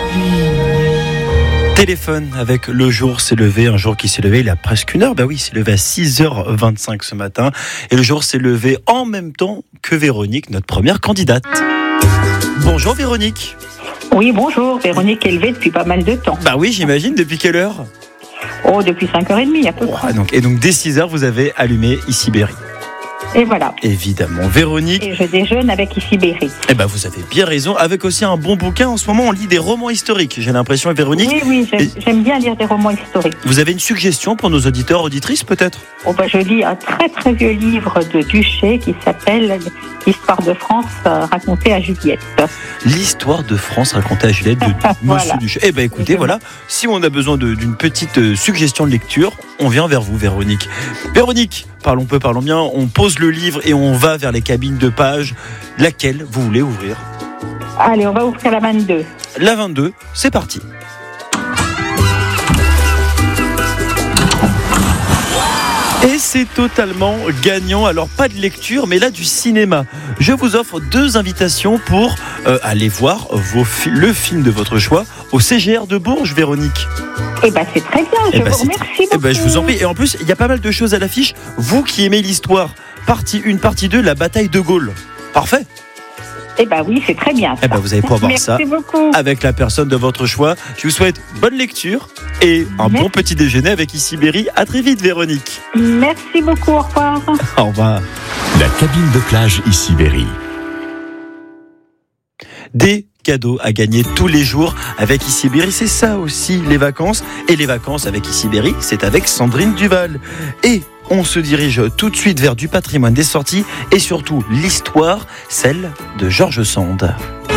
Téléphone avec Le jour s'est levé, un jour qui s'est levé il y a presque une heure. Bah oui, il s'est levé à 6h25 ce matin. Et le jour s'est levé en même temps que Véronique, notre première candidate. Bonjour Véronique. Oui, bonjour. Véronique est levée depuis pas mal de temps. Bah oui, j'imagine. Depuis quelle heure ? Oh, depuis 5h30 à peu près. Et donc dès 6h, vous avez allumé Ici Berry. Et voilà. Évidemment. Véronique. Et je déjeune avec Ici Berry. Eh ben, vous avez bien raison. Avec aussi un bon bouquin. En ce moment, on lit des romans historiques. J'ai l'impression, Véronique. Oui, j'aime bien lire des romans historiques. Vous avez une suggestion pour nos auditeurs, auditrices, peut-être ? Oh, je lis un très très vieux livre de Duché qui s'appelle L'histoire de France racontée à Juliette. L'histoire de France racontée à Juliette de Voilà. Monsieur Duché. Eh ben, écoutez, voilà. Si on a besoin d'une petite suggestion de lecture, on vient vers vous, Véronique. Véronique, parlons peu, parlons bien. On pose le livre et on va vers les cabines de pages. Laquelle vous voulez ouvrir ? Allez, on va ouvrir la 22. La 22, c'est parti. Et c'est totalement gagnant. Alors, pas de lecture, mais là, du cinéma. Je vous offre 2 invitations pour aller voir le film de votre choix au CGR de Bourges, Véronique. Eh ben, c'est très bien. Je vous remercie beaucoup. Eh ben, je vous en prie. Et en plus, il y a pas mal de choses à l'affiche. Vous qui aimez l'histoire, partie 1, partie 2, la bataille de Gaulle. Parfait. Eh ben oui, c'est très bien. Ça. Eh ben, vous allez pouvoir voir ça beaucoup. avec la personne de votre choix. Je vous souhaite bonne lecture et un bon petit déjeuner avec Ici Berry. À très vite, Véronique. Merci beaucoup. Au revoir. Au revoir. La cabine de plage Ici Berry. Des cadeaux à gagner tous les jours avec Ici Berry. C'est ça aussi, les vacances. Et les vacances avec Ici Berry, c'est avec Sandrine Duval. Et on se dirige tout de suite vers du patrimoine des sorties et surtout l'histoire, celle de George Sand.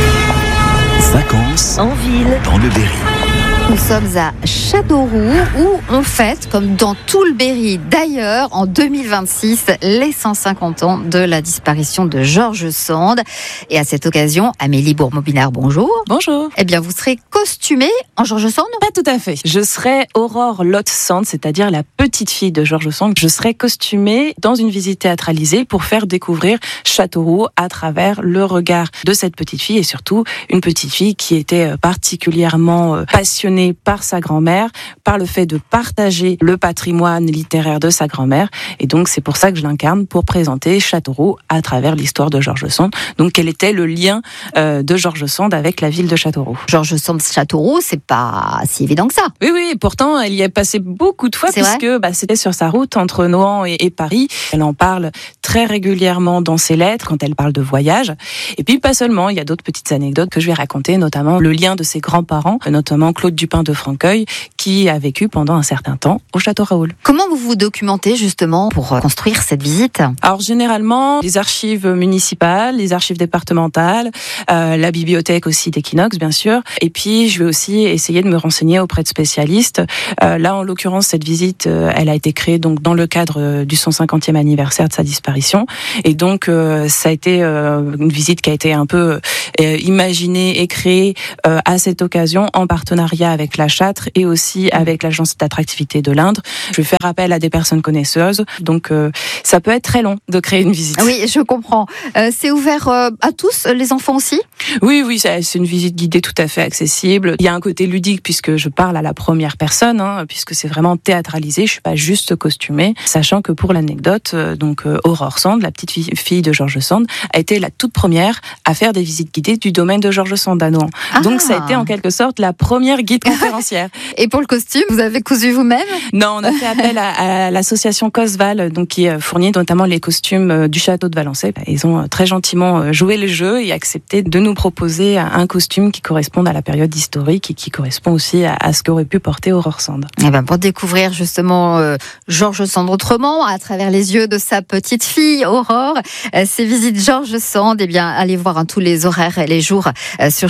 Vacances en ville, dans le Berry. Nous sommes à Châteauroux où on fête, comme dans tout le Berry d'ailleurs, en 2026, les 150 ans de la disparition de George Sand. Et à cette occasion, Amélie Bourmobinard, bonjour. Bonjour. Eh bien, vous serez costumée en George Sand ? Pas tout à fait. Je serai Aurore Lotte Sand, c'est-à-dire la petite fille de George Sand. Je serai costumée dans une visite théâtralisée pour faire découvrir Châteauroux à travers le regard de cette petite fille et surtout une petite fille qui était particulièrement passionnée par sa grand-mère, par le fait de partager le patrimoine littéraire de sa grand-mère. Et donc, c'est pour ça que je l'incarne, pour présenter Châteauroux à travers l'histoire de George Sand. Donc, quel était le lien de George Sand avec la ville de Châteauroux ? George Sand, Châteauroux, c'est pas si évident que ça. Oui, pourtant, elle y est passée beaucoup de fois puisque c'était sur sa route entre Nohant et Paris. Elle en parle très régulièrement dans ses lettres, quand elle parle de voyage. Et puis, pas seulement, il y a d'autres petites anecdotes que je vais raconter, notamment le lien de ses grands-parents, notamment Claude Dupin de Franqueuil, qui a vécu pendant un certain temps au Château Raoul. Comment vous vous documentez justement pour construire cette visite ? Alors généralement, les archives municipales, les archives départementales, la bibliothèque aussi d'Equinox bien sûr, et puis je vais aussi essayer de me renseigner auprès de spécialistes. Là en l'occurrence, cette visite, elle a été créée donc dans le cadre du 150e anniversaire de sa disparition, et donc ça a été une visite qui a été un peu imaginée et créée à cette occasion en partenariat avec la Châtre et aussi avec l'agence d'attractivité de l'Indre. Je vais faire appel à des personnes connaisseuses, donc ça peut être très long de créer une visite. Oui, je comprends. C'est ouvert à tous, les enfants aussi ? Oui, c'est une visite guidée tout à fait accessible. Il y a un côté ludique puisque je parle à la première personne, puisque c'est vraiment théâtralisé, je suis pas juste costumée, sachant que pour l'anecdote, donc Aurore Sand, la petite fille de George Sand, a été la toute première à faire des visites guidées du domaine de George Sand à Nohant. Donc ça a été en quelque sorte la première guide conférencière. Et pour le costume, vous avez cousu vous-même ? Non, on a fait appel à l'association Cosval, donc qui fournit notamment les costumes du château de Valençay. Ils ont très gentiment joué le jeu et accepté de nous proposer un costume qui corresponde à la période historique et qui correspond aussi à ce qu'aurait pu porter Aurore Sand. Et ben pour découvrir justement George Sand autrement, à travers les yeux de sa petite fille Aurore, ces visites George Sand, eh bien allez voir tous les horaires et les jours sur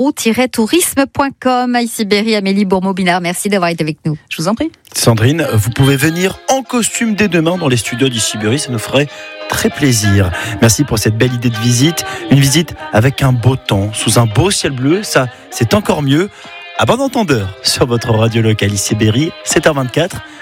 châteauroux-tourisme.com. Ici Berry, Amélie Bourmobinard, merci d'avoir été avec nous. Je vous en prie. Sandrine, vous pouvez venir en costume dès demain dans les studios d'Ici Berry, ça nous ferait très plaisir. Merci pour cette belle idée de visite. Une visite avec un beau temps, sous un beau ciel bleu, ça c'est encore mieux. À bon entendeur sur votre radio locale Ici Berry, 7h24.